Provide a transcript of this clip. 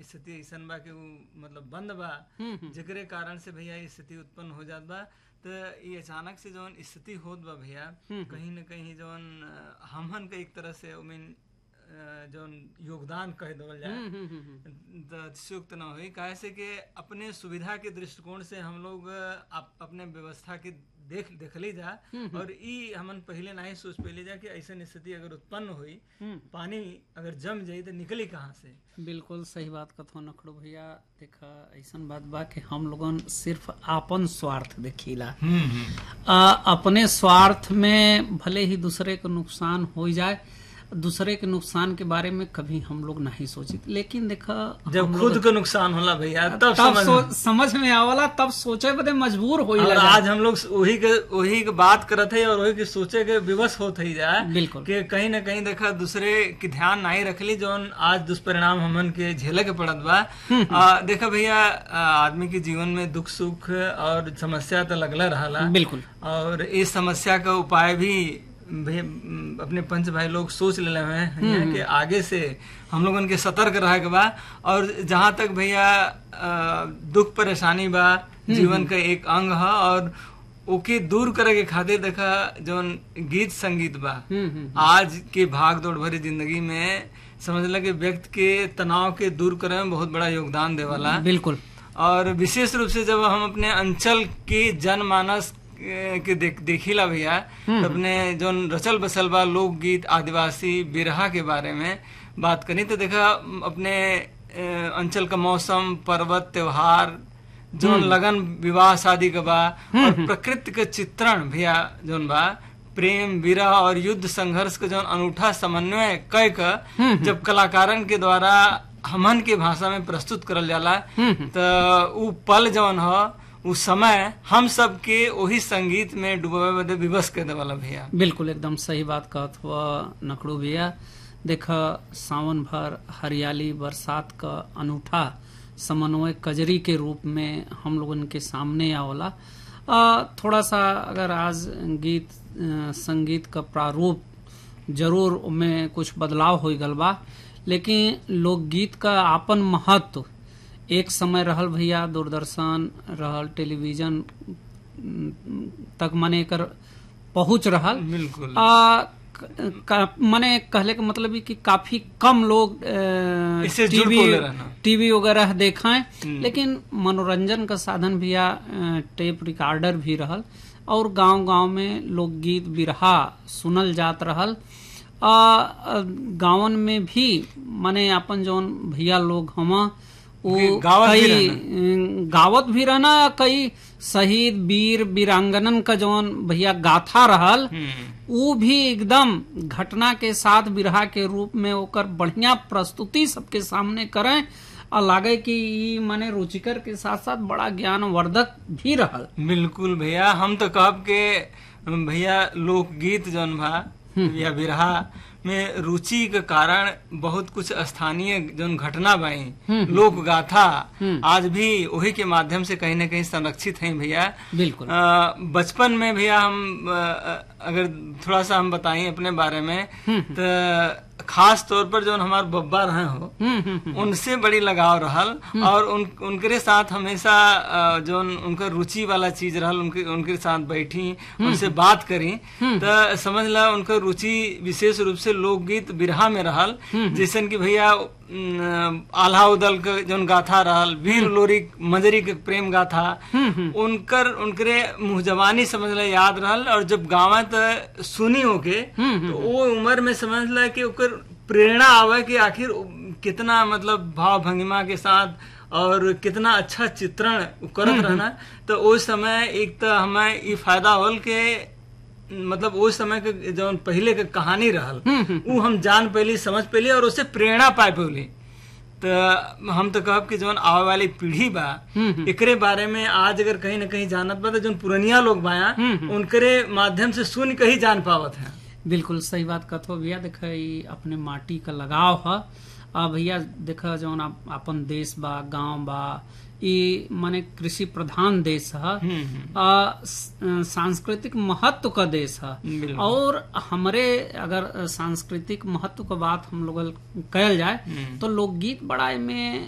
स्थिति ऐसन बा कि मतलब बंद बा, जेकरे कारण से भैया ये स्थिति उत्पन्न हो जात बा। तो ये अचानक से जौन स्थिति होत बा भैया, कहीं न कहीं जौन हमहन के एक तरह से जौन योगदान कह देवल जाए तो अतिशयोक्त न हुई, काहे से कि अपने सुविधा के दृष्टिकोण से हम लोग अपने व्यवस्था के देख ली जा, और ई हमन पहले नहीं सोच पहले जा कि ऐसा स्थिति अगर उत्पन्न हुई, पानी अगर जम जाई तो निकली कहाँ से। बिल्कुल सही बात कथो नखड़ो भैया। देखा ऐसा बात बा कि हम लोगन सिर्फ आपन स्वार्थ देखीला, अपने स्वार्थ में भले ही दूसरे को नुकसान हो जाए, दूसरे के नुकसान के बारे में कभी हम लोग नहीं सोचे, लेकिन देखा जब खुद को नुकसान होला भैया तब समझ में आवाला, तब सोचे बदे मजबूर हो। आज हम लोग वही के बात करत है और वही के सोचे के विवश होत ही जाए। बिल्कुल कि कहीं न कहीं देखा दूसरे की ध्यान नहीं रखली, जौन आज दुष्परिणाम हमन के झेले के पड़त बा। देखा भैया आदमी के जीवन में दुख सुख और समस्या तो लगला रहा। बिल्कुल, और इस समस्या का उपाय भी भैया अपने पंच भाई लोग सोच ले हैं कि आगे से हम लोग उनके सतर्क रहे के बा। और जहाँ तक भैया दुख परेशानी बा जीवन का एक अंग है, और ओके दूर करे के खातिर देखा जौन गीत संगीत बा आज के भाग दौड़ भरी जिंदगी में समझ ला कि व्यक्ति के तनाव के दूर करे में बहुत बड़ा योगदान देवाला। बिल्कुल, और विशेष रूप से जब हम अपने अंचल के जनमानस के देखिला भैया, अपने जो रचल बसल बा लोकगीत आदिवासी बिरहा के बारे में बात करी तो देखा अपने अंचल का मौसम, पर्वत, त्योहार, जो लगन, विवाह शादी का बा, और प्रकृति के चित्रण भैया जोन बा, प्रेम, विरह और युद्ध संघर्ष का जो अनूठा समन्वय कई का जब कलाकारन के द्वारा हमन के भाषा में प्रस्तुत करल जाला तो उ पल जौन ह उस समय हम सब के वही संगीत में डूबे बदे विवश कर देवाला भैया। बिल्कुल एकदम सही बात कहत हुआ नकड़ू भैया। देखा सावन भर हरियाली बरसात का अनूठा समन्वय कजरी के रूप में हम लोगन के सामने आवला। थोड़ा सा अगर आज गीत संगीत का प्रारूप जरूर में कुछ बदलाव हो गल बा, लेकिन लोकगीत का आपन महत्व एक समय रहल भैया, दूरदर्शन रहल, टेलीविजन तक मने कर पहुंच रहल। बिल्कुल मने कहले का मतलब है कि काफी कम लोग टीवी वगैरह देखें, लेकिन मनोरंजन का साधन भैया टेप रिकॉर्डर भी रहल, और गांव-गांव में लोकगीत बिरहा सुनल जात रहल। गांवन में भी माने अपन जौन भैया लोग हम गावत भी रहना, कई शहीद वीर वीरांगनन का जौन भैया गाथा रहल वो भी एकदम घटना के साथ बिरहा के रूप में ओकर बढ़िया प्रस्तुति सबके सामने करें, और लागे कि माने रुचिकर के साथ साथ बड़ा ज्ञानवर्धक भी रहल। बिल्कुल भैया, हम तो कहब के भैया लोकगीत जौन बा या बिरहा में रुचि के कारण बहुत कुछ स्थानीय जो घटना बाई, लोक गाथा आज भी वही के माध्यम से कहीं न कहीं संरक्षित हैं भैया। बिल्कुल। बचपन में भैया हम अगर थोड़ा सा हम बताएं अपने बारे में तो खास तौर पर जो हमारे बब्बा रहे हो उनसे बड़ी लगाव रहल, और उनके साथ हमेशा जो उनका रुचि वाला चीज रहल उनके साथ बैठी उनसे बात करी तो समझ ला उनका रुचि विशेष रूप से लोकगीत बिरहा में रहल। जैसन कि भैया आल्हा उदल के जो गाथा रहल, वीर लोरी मजरी के प्रेम गाथा, उनकरे मुँह जवानी समझ ला याद रहल, और जब गावा तो सुनी होके तो वो उम्र में समझ ला कि प्रेरणा आवे कि आखिर कितना मतलब भाव भंगिमा के साथ और कितना अच्छा चित्रण करत रहना। तो उस समय एक तो हमें ये फायदा होल के मतलब उस समय के जो पहले के कहानी रहल वो हम जान पहली समझ पहली और उससे प्रेरणा पाए पहली। तो हम तो कहब कि जो आवे वाली पीढ़ी बा एकरे बारे में आज अगर कहीं न कहीं जानत बा तो जो पुरनिया लोग बाया उनके माध्यम से सुन के ही जान पावत है। बिल्कुल सही बात कथो भैया। देखा अपने माटी का लगाव है भैया। देखा जो अपन देश बा गांव बा ये माने कृषि प्रधान देश है, सांस्कृतिक महत्व का देश है, और हमारे अगर सांस्कृतिक महत्व का बात हम लोग कल जाए तो लोकगीत बड़ा में